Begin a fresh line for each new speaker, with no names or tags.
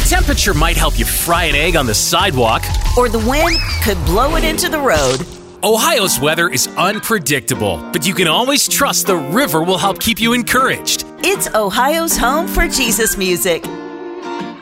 temperature might help you fry an egg on the sidewalk.
Or the wind could blow it into the road.
Ohio's weather is unpredictable, but you can always trust the river will help keep you encouraged.
It's Ohio's home for Jesus music.